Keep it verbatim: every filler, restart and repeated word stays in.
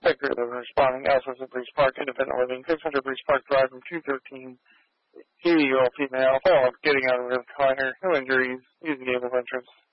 Secretary of responding, Alpha Breeze Park, independent living, six hundred Breeze Park Drive from two thirteen. eighty-year-old female, fall off getting out of the recliner, no injuries, using the entrance.